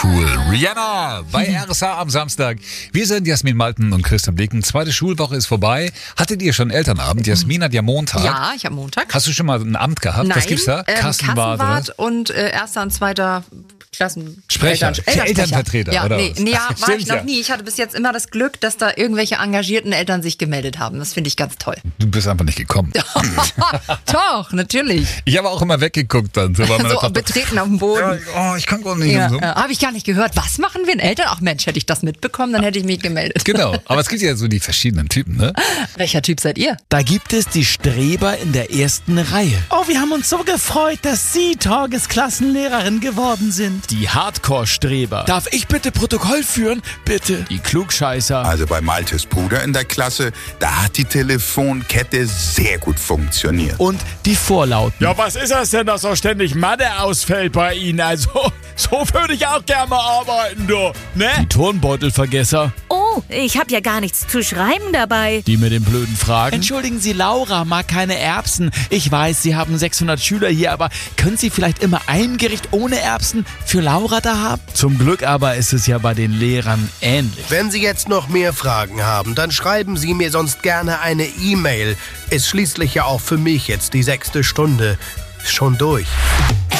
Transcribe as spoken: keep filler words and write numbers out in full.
cool. Rihanna bei R S A am Samstag. Wir sind Jasmin Malten und Christian Blicken. Zweite Schulwoche ist vorbei. Hattet ihr schon Elternabend? Jasmin hat ja Montag. Ja, ich habe Montag. Hast du schon mal ein Amt gehabt? Nein, Was gibt's da? Ähm, Kassenwart, Kassenwart oder? und äh, erster und zweiter Klassen Sprecher. Eltern, Elternvertreter, ja, oder nee, was? nee, ja, war Stimmt, ich noch ja. nie. Ich hatte bis jetzt immer das Glück, dass da irgendwelche engagierten Eltern sich gemeldet haben. Das finde ich ganz toll. Du bist einfach nicht gekommen. Doch, natürlich. Ich habe auch immer weggeguckt dann. So, war meine So Tochter, betreten auf dem Boden. ja, oh, ich kann gar nicht. Ja, und so. äh, habe ich gar nicht gehört. Was machen wir denn Eltern? Ach Mensch, hätte ich das mitbekommen, dann hätte ich mich gemeldet. Genau, aber es gibt ja so die verschiedenen Typen, ne? Welcher Typ seid ihr? Da gibt es die Streber in der ersten Reihe. Oh, wir haben uns so gefreut, dass Sie Tagesklassenlehrerin geworden sind. Die Hardcore-Streber. Darf ich bitte Protokoll führen? Bitte. Die Klugscheißer. Also bei Maltes Bruder in der Klasse, da hat die Telefonkette sehr gut funktioniert. Und die Vorlauten. Ja, was ist das denn, dass so ständig Mathe ausfällt bei Ihnen? Also, so würde ich auch gerne mal arbeiten, du, ne? Die Turnbeutelvergesser. Oh, ich habe ja gar nichts zu schreiben dabei. Die mit den blöden Fragen. Entschuldigen Sie, Laura mag keine Erbsen. Ich weiß, Sie haben sechshundert Schüler hier, aber können Sie vielleicht immer ein Gericht ohne Erbsen für Laura da haben? Zum Glück aber ist es ja bei den Lehrern ähnlich. Wenn Sie jetzt noch mehr Fragen haben, dann schreiben Sie mir sonst gerne eine E-Mail. Ist schließlich ja auch für mich jetzt die sechste Stunde schon durch.